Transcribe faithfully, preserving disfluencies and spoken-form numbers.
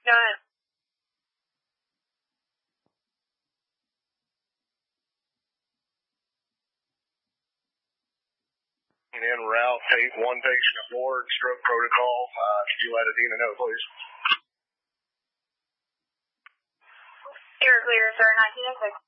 Go ahead. In route, take one patient aboard, stroke protocol. Uh, could you let Adina know, please? You're clear, sir, nineteen oh six.